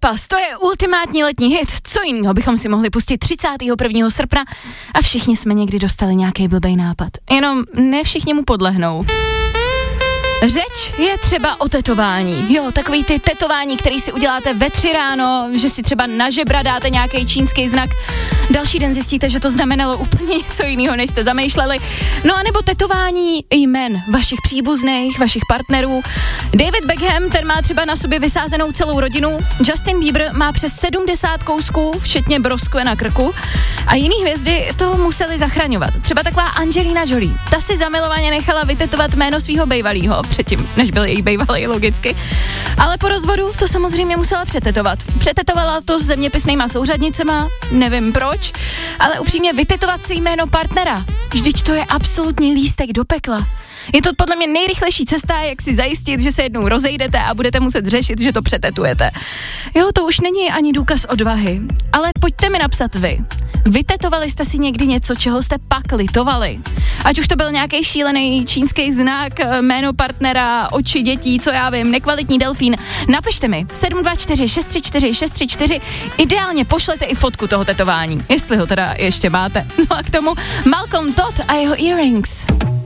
Breakfast, to je ultimátní letní hit, co jiného bychom si mohli pustit 31. srpna a všichni jsme někdy dostali nějaký blbej nápad. Jenom ne všichni mu podlehnou. Řeč je třeba o tetování. Jo, takový ty tetování, který si uděláte ve 3 ráno, že si třeba na žebra dáte nějaký čínský znak. Další den zjistíte, že to znamenalo úplně něco jiného, než jste zamýšleli. No a nebo tetování jmen vašich příbuzných, vašich partnerů. David Beckham, ten má třeba na sobě vysázenou celou rodinu. Justin Bieber má přes 70 kousků, včetně broskve na krku. A jiný hvězdy to museli zachraňovat. Třeba taková Angelina Jolie. Ta si zamilovaně nechala vytetovat jméno svého bejvalýho, předtím, než byl její bejvalý, logicky. Ale po rozvodu to samozřejmě musela přetetovat. Přetetovala to s zeměpisnýma souřadnicema, nevím proč, ale upřímně vytetovat si jméno partnera. Vždyť to je absolutní lístek do pekla. Je to podle mě nejrychlejší cesta, jak si zajistit, že se jednou rozejdete a budete muset řešit, že to přetetujete. Jo, to už není ani důkaz odvahy. Ale pojďte mi napsat vy. Vytetovali jste si někdy něco, čeho jste pak litovali? Ať už to byl nějaký šílený čínský znak, jméno partnera, oči dětí, co já vím, nekvalitní delfín. Napište mi 724 634 634, ideálně pošlete i fotku toho tetování, jestli ho teda ještě máte. No a k tomu Malcolm Todd a jeho earrings.